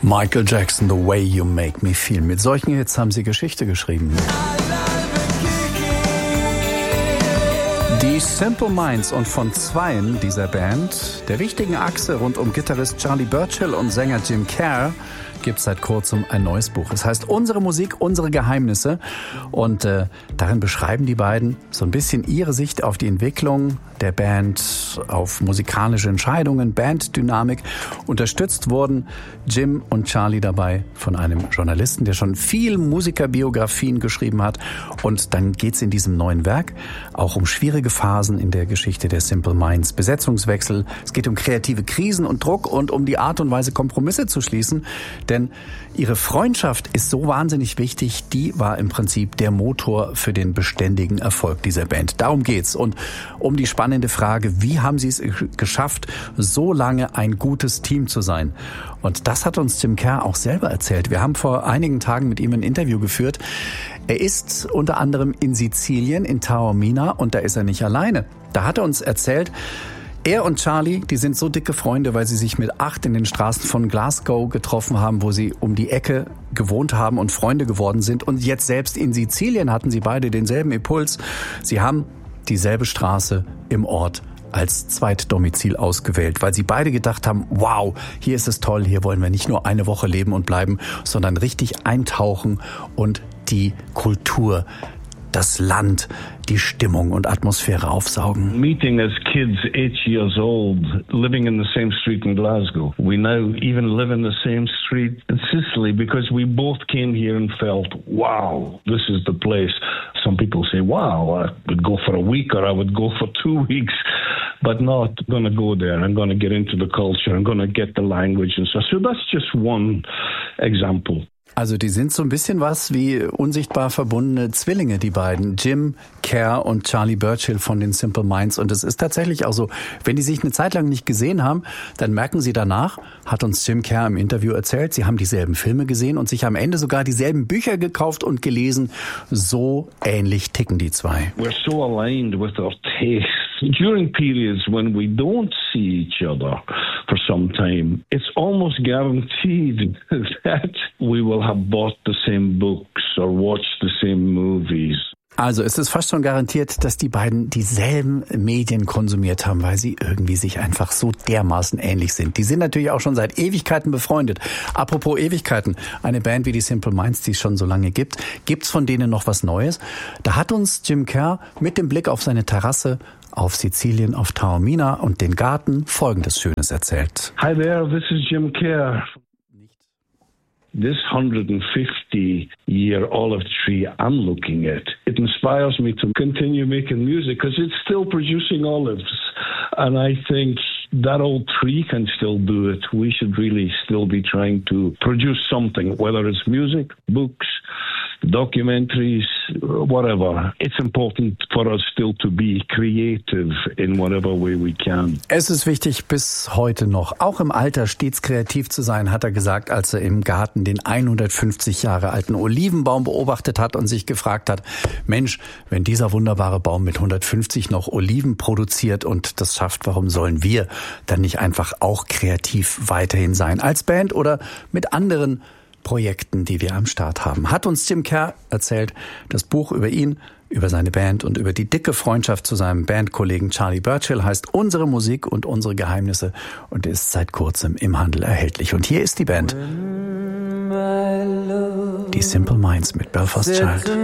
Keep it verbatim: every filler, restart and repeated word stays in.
Michael Jackson, The Way You Make Me Feel. Mit solchen Hits haben sie Geschichte geschrieben. Die Simple Minds, und von zweien dieser Band, der wichtigen Achse rund um Gitarrist Charlie Burchill und Sänger Jim Kerr, gibt es seit kurzem ein neues Buch. Es heißt Unsere Musik, unsere Geheimnisse. Und äh, darin beschreiben die beiden so ein bisschen ihre Sicht auf die Entwicklung der Band, auf musikalische Entscheidungen, Banddynamik. Unterstützt wurden Jim und Charlie dabei von einem Journalisten, der schon viel Musikerbiografien geschrieben hat. Und dann geht es in diesem neuen Werk auch um schwierige Phasen in der Geschichte der Simple Minds. Besetzungswechsel, es geht um kreative Krisen und Druck und um die Art und Weise, Kompromisse zu schließen. Denn ihre Freundschaft ist so wahnsinnig wichtig, die war im Prinzip der Motor für den beständigen Erfolg dieser Band. Darum geht's. Und um die spannende Frage, wie haben sie es geschafft, so lange ein gutes Team zu sein? Und das hat uns Jim Kerr auch selber erzählt. Wir haben vor einigen Tagen mit ihm ein Interview geführt. Er ist unter anderem in Sizilien, in Taormina, und da ist er nicht alleine. Da hat er uns erzählt, er und Charlie, die sind so dicke Freunde, weil sie sich mit acht in den Straßen von Glasgow getroffen haben, wo sie um die Ecke gewohnt haben und Freunde geworden sind. Und jetzt selbst in Sizilien hatten sie beide denselben Impuls. Sie haben dieselbe Straße im Ort als Zweitdomizil ausgewählt, weil sie beide gedacht haben, wow, hier ist es toll, hier wollen wir nicht nur eine Woche leben und bleiben, sondern richtig eintauchen und die Kultur, das Land, die Stimmung und Atmosphäre aufsaugen. Meeting as kids eight years old, living in the same street in Glasgow. We now even live in the same street in Sicily because we both came here and felt, wow, this is the place. Some people say, wow, I would go for a week or I would go for two weeks, but not going to go there. I'm going to get into the culture. I'm going to get the language and so. So that's just one example. Also die sind so ein bisschen was wie unsichtbar verbundene Zwillinge, die beiden. Jim Kerr und Charlie Burchill von den Simple Minds. Und es ist tatsächlich auch so, wenn die sich eine Zeit lang nicht gesehen haben, dann merken sie danach, hat uns Jim Kerr im Interview erzählt, sie haben dieselben Filme gesehen und sich am Ende sogar dieselben Bücher gekauft und gelesen. So ähnlich ticken die zwei. We're so aligned with our tastes. During periods when we don't see each other for some time, it's almost guaranteed that we will have bought the same books or watched the same movies. Also es ist fast schon garantiert, dass die beiden dieselben Medien konsumiert haben, weil sie irgendwie sich einfach so dermaßen ähnlich sind. Die sind natürlich auch schon seit Ewigkeiten befreundet. Apropos Ewigkeiten, eine Band wie die Simple Minds, die es schon so lange gibt, gibt's von denen noch was Neues? Da hat uns Jim Kerr mit dem Blick auf seine Terrasse auf Sizilien, auf Taormina und den Garten Folgendes Schönes erzählt. Hi there, this is Jim Kerr. This one hundred fifty year olive tree I'm looking at, it inspires me to continue making music because it's still producing olives. And I think that old tree can still do it. We should really still be trying to produce something, whether it's music, books, documentaries, whatever. It's important for us still to be creative in whatever way we can. Es ist wichtig, bis heute noch, auch im Alter stets kreativ zu sein, hat er gesagt, als er im Garten den hundertfünfzig Jahre alten Olivenbaum beobachtet hat und sich gefragt hat, Mensch, wenn dieser wunderbare Baum mit hundertfünfzig noch Oliven produziert und das schafft, warum sollen wir dann nicht einfach auch kreativ weiterhin sein, als Band oder mit anderen Projekten, die wir am Start haben. Hat uns Jim Kerr erzählt, das Buch über ihn, über seine Band und über die dicke Freundschaft zu seinem Bandkollegen Charlie Burchill heißt Unsere Musik und unsere Geheimnisse und ist seit kurzem im Handel erhältlich. Und hier ist die Band. Die Simple Minds mit Belfast Child.